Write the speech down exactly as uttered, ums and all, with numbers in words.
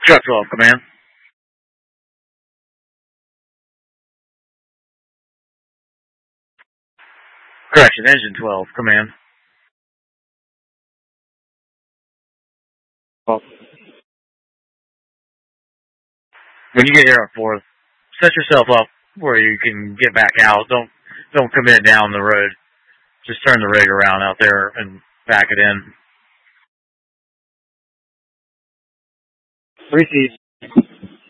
Truck twelve, command. Correction, engine twelve, command. Well, when you get here on fourth, set yourself up where you can get back out. Don't don't commit down the road. Just turn the rig around out there and back it in. Three seats.